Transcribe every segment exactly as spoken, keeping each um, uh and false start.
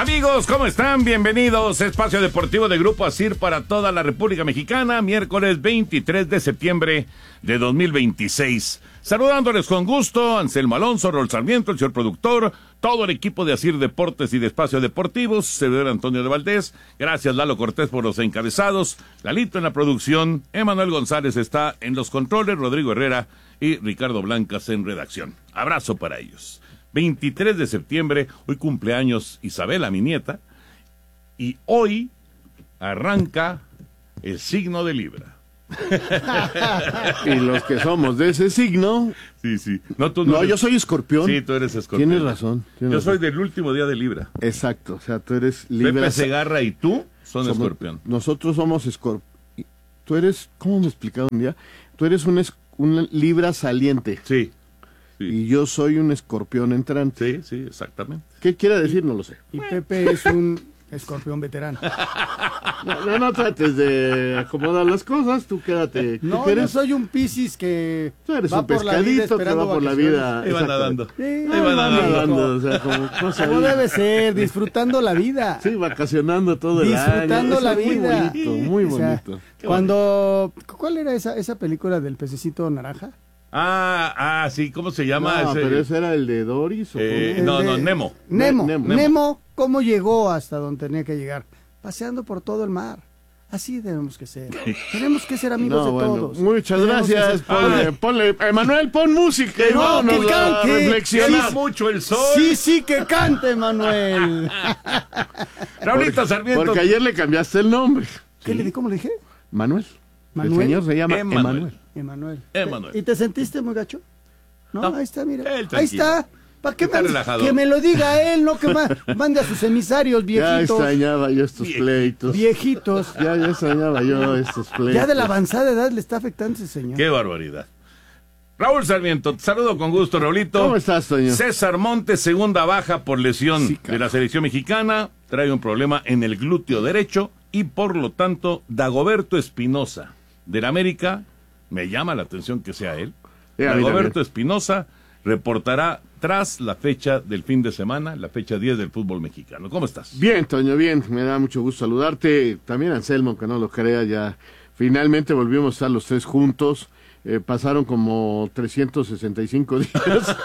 Amigos, ¿cómo están? Bienvenidos a Espacio Deportivo de Grupo ASIR para toda la República Mexicana, miércoles veintitrés de septiembre de dos mil veintiséis. Saludándoles con gusto, Anselmo Alonso, Raúl Sarmiento, el señor productor, todo el equipo de ASIR Deportes y de Espacio Deportivos, servidor Antonio de Valdés, gracias Lalo Cortés por los encabezados, Lalito en la producción, Emanuel González está en los controles, Rodrigo Herrera y Ricardo Blancas en redacción. Abrazo para ellos. veintitrés de septiembre, hoy cumpleaños Isabela, mi nieta, y hoy arranca el signo de Libra. Y los que somos de ese signo... Sí, sí. No, tú no, no eres... yo soy escorpión. Sí, tú eres escorpión. Tienes razón. Tienes yo razón. soy del último día de Libra. Exacto, o sea, tú eres Libra. Pepe Segarra y tú son somos, escorpión. Nosotros somos escorpión. Tú eres, ¿cómo me explicaron un día? Tú eres un, es, un Libra saliente. Sí. Sí. Y yo soy un escorpión entrante. Sí, sí, exactamente. ¿Qué quiere decir? No lo sé. Y Pepe es un escorpión veterano. No, no, no trates de acomodar las cosas, tú quédate. ¿Tú No, eres? yo soy un Piscis que Tú eres va un por la vida pescadito que va esperando por la vacaciones. vida. Ahí van nadando. Sí, Ahí ahí van van nadando. nadando, o sea, como cosa Como ahí. debe ser, disfrutando la vida. Sí, vacacionando todo el año. Disfrutando Eso la es muy vida. bonito, muy O sea, bonito. Cuando, ¿cuál era esa, esa película del pececito naranja? Ah, ah, sí, ¿cómo se llama? No, ese? pero ese era el de Doris. ¿O Eh, cómo? no, El no, de- Nemo. Nemo. Nemo. Nemo. ¿Cómo llegó hasta donde tenía que llegar? Paseando por todo el mar. Así tenemos que ser. Tenemos que ser amigos No, de bueno, todos. muchas Tenemos que gracias. ser- Ponle, ponle, Emanuel, pon música y No, vámonos que a cante. reflexionar. Sí, mucho el sol. Sí, sí, que cante, Manuel. Raulita Sarmiento. Porque ayer le cambiaste el nombre. ¿Qué le di? ¿Cómo le dije? Manuel. Manuel. El señor se llama Emanuel. Emanuel. Emanuel. Emanuel. ¿Y te sentiste muy gacho? No, No. ahí está, mira. Él Ahí tranquilo. está. ¿Para qué Está me- relajado. que me lo diga él, no que ma- mande a sus emisarios Ya viejitos? extrañaba yo estos Vie- pleitos. Viejitos. Ya, ya extrañaba yo estos pleitos. Ya de la avanzada edad le está afectando ese señor. Qué barbaridad. Raúl Sarmiento, te saludo con gusto, Raulito. ¿Cómo estás, Toño? César Montes, segunda baja por lesión Sí, de carajo. la selección mexicana, trae un problema en el glúteo derecho y por lo tanto Dagoberto Espinosa del América, me llama la atención que sea él, Sí, a mí Dagoberto también. Espinosa reportará tras la fecha del fin de semana, la fecha diez del fútbol mexicano. ¿Cómo estás? Bien, Toño, bien. Me da mucho gusto saludarte. También Anselmo, aunque no lo crea, ya finalmente volvimos a estar los tres juntos. Eh, pasaron como trescientos sesenta y cinco días.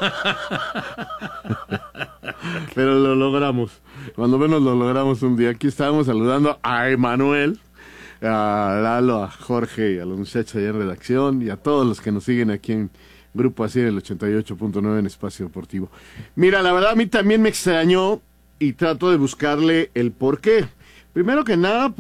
Pero lo logramos. Cuando menos lo logramos un día. Aquí estábamos saludando a Emanuel, a Lalo, a Jorge y a los muchachos allá en redacción y a todos los que nos siguen aquí en Grupo Así en el ochenta y ocho punto nueve en Espacio Deportivo. Mira, la verdad a mí también me extrañó y trato de buscarle el porqué. Primero que nada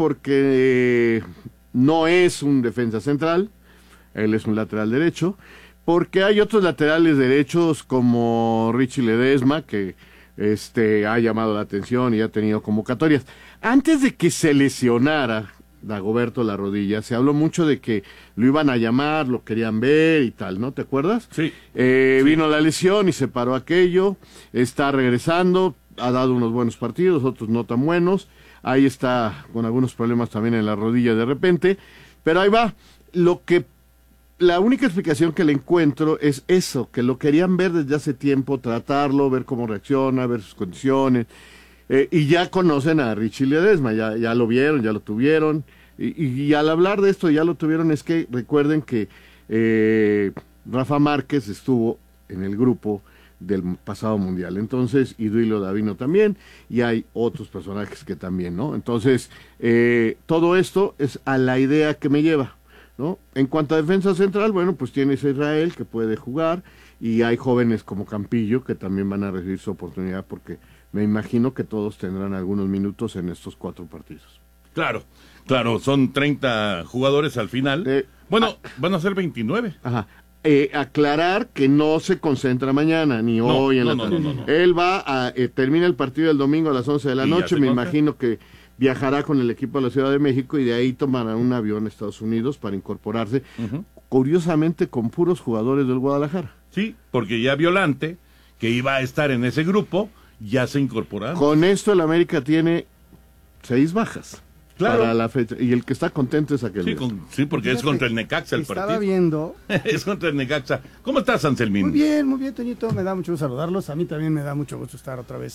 porque no es un defensa central, él es un lateral derecho, porque hay otros laterales derechos como Richie Ledesma que este ha llamado la atención y ha tenido convocatorias. Antes de que se lesionara Dagoberto la rodilla, se habló mucho de que lo iban a llamar, lo querían ver y tal, ¿no? ¿Te acuerdas? Sí. Eh, vino la lesión y se paró aquello, está regresando, ha dado unos buenos partidos, otros no tan buenos, ahí está con algunos problemas también en la rodilla de repente, pero ahí va. Lo que, la única explicación que le encuentro es eso, que lo querían ver desde hace tiempo, tratarlo, ver cómo reacciona, ver sus condiciones. Eh, y ya conocen a Richie Ledesma, ya, ya lo vieron, ya lo tuvieron, y, y, y al hablar de esto, ya lo tuvieron, es que recuerden que eh, Rafa Márquez estuvo en el grupo del pasado mundial, entonces, y Duilio Davino también, y hay otros personajes que también, ¿no? Entonces, eh, todo esto es a la idea que me lleva, ¿no? En cuanto a defensa central, bueno, pues tienes a Israel que puede jugar, y hay jóvenes como Campillo que también van a recibir su oportunidad porque me imagino que todos tendrán algunos minutos en estos cuatro partidos. Claro, claro, son treinta jugadores al final. Eh, bueno, van a ser veintinueve. Ajá. Eh, aclarar que no se concentra mañana, ni No, hoy en no, la no, tarde. no, no, no. Él va a, eh, termina el partido el domingo a las once de la Y ya noche, se me concentra. imagino que viajará con el equipo a la Ciudad de México y de ahí tomará un avión a Estados Unidos para incorporarse, Ujú. curiosamente con puros jugadores del Guadalajara. Sí, porque ya Violante, que iba a estar en ese grupo, ya se incorporaron. Con esto el América tiene seis bajas. Claro. Para la fecha. Y el que está contento es aquel. Sí, con- sí, porque es Fíjate, contra el Necaxa el Estaba partido. viendo. Es contra el Necaxa. ¿Cómo estás, Anselmín? Muy bien, muy bien, Toñito. Me da mucho gusto saludarlos. A mí también me da mucho gusto estar otra vez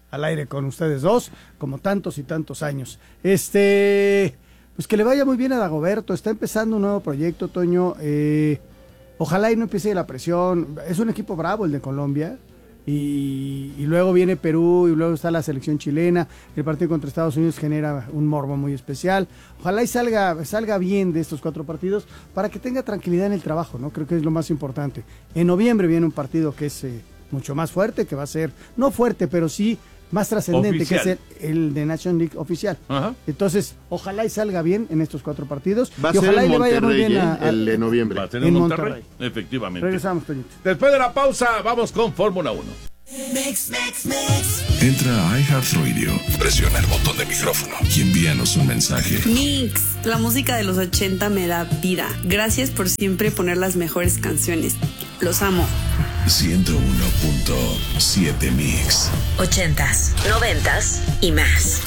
al aire con ustedes dos, como tantos y tantos años. Este, pues que le vaya muy bien a Dagoberto, está empezando un nuevo proyecto, Toño, eh, ojalá y no empiece la presión, es un equipo bravo el de Colombia, y, y luego viene Perú, y luego está la selección chilena, el partido contra Estados Unidos genera un morbo muy especial, ojalá y salga, salga bien de estos cuatro partidos, para que tenga tranquilidad en el trabajo, ¿no? Creo que es lo más importante. En noviembre viene un partido que es eh, mucho más fuerte, que va a ser, no fuerte, pero sí más trascendente, que es el, el de National League oficial. Ajá. Entonces, ojalá y salga bien en estos cuatro partidos. Va a y ser ojalá en y le vaya muy Monterrey, bien a, ¿eh? El de noviembre. Va a ser en, en Monterrey. Monterrey. Efectivamente. Regresamos, Toñito. Después de la pausa, vamos con Fórmula uno. Mix, mix, mix. Entra a iHeartRadio, presiona el botón de micrófono y envíanos un mensaje. Mix, la música de los ochenta me da vida. Gracias por siempre poner las mejores canciones. Los amo. ciento uno punto siete Mix. Ochentas, noventas y más.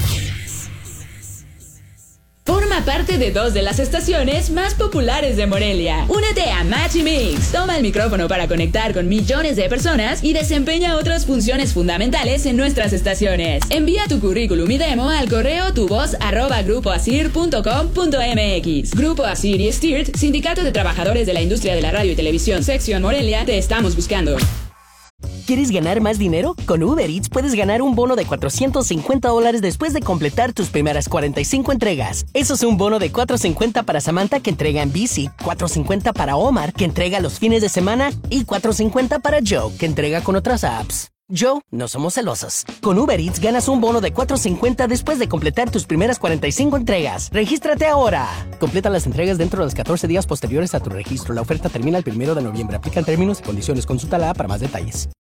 Forma parte de dos de las estaciones más populares de Morelia. Únete a Match y Mix. Toma el micrófono para conectar con millones de personas y desempeña otras funciones fundamentales en nuestras estaciones. Envía tu currículum y demo al correo tuvoz arroba grupoasir punto com punto mx. Grupo Asir y Stirt, Sindicato de Trabajadores de la Industria de la Radio y Televisión, Sección Morelia, te estamos buscando. ¿Quieres ganar más dinero? Con Uber Eats puedes ganar un bono de cuatrocientos cincuenta dólares después de completar tus primeras cuarenta y cinco entregas. Eso es un bono de cuatrocientos cincuenta para Samantha, que entrega en bici, cuatrocientos cincuenta para Omar, que entrega los fines de semana, y cuatrocientos cincuenta para Joe, que entrega con otras apps. Joe, no somos celosos. Con Uber Eats ganas un bono de cuatrocientos cincuenta después de completar tus primeras cuarenta y cinco entregas. ¡Regístrate ahora! Completa las entregas dentro de los catorce días posteriores a tu registro. La oferta termina el primero de noviembre. Aplican términos y condiciones. Consulta la app para más detalles.